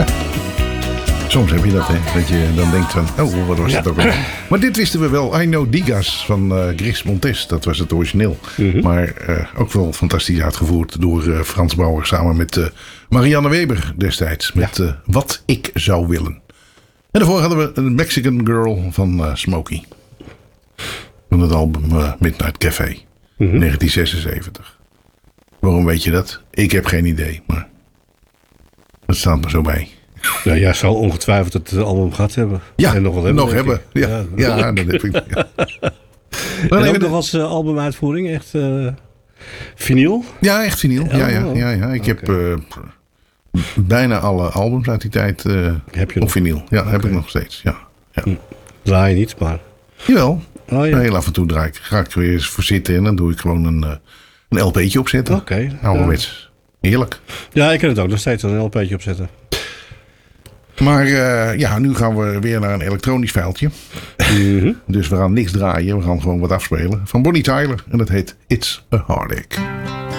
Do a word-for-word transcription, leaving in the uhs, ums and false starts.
Soms heb je dat, hè? Dat je dan denkt van, oh, wat was Ja. het ook al? Maar dit wisten we wel. I Know Digas van uh, Gris Montes. Dat was het origineel. Mm-hmm. Maar uh, ook wel fantastisch uitgevoerd door uh, Frans Bauer samen met uh, Marianne Weber destijds. Met ja. uh, Wat ik zou willen. En daarvoor hadden we een Mexican Girl van uh, Smokey. Van het album uh, Midnight Café. Mm-hmm. negentien zesenzeventig. Waarom weet je dat? Ik heb geen idee, maar dat staat me zo bij. Nou, jij zal ongetwijfeld het album gehad hebben. Ja, en nog wel hebben. Nog hebben. Ja, ja, ja, ja, dat heb ik. Ja. En ook nog als uh, albumuitvoering, echt uh, vinyl? Ja, echt vinyl. Ja, ja, ja, ja. Ik okay. heb uh, bijna alle albums uit die tijd uh, heb je op nog? vinyl. Ja, okay. Heb ik nog steeds. Ja, ja. Hm. Draai je niet, maar... Jawel. Oh, ja. Heel af en toe draai ik. Ga ik weer eens voor zitten en dan doe ik gewoon een, uh, een L P'tje opzetten. Oké. Okay. Ouderwets. Ja. Heerlijk. Ja, ik kan het ook nog steeds een L P'tje opzetten. Maar uh, ja, nu gaan we weer naar een elektronisch vuiltje. Mm-hmm. Dus we gaan niks draaien. We gaan gewoon wat afspelen. Van Bonnie Tyler. En dat heet It's a Heartache.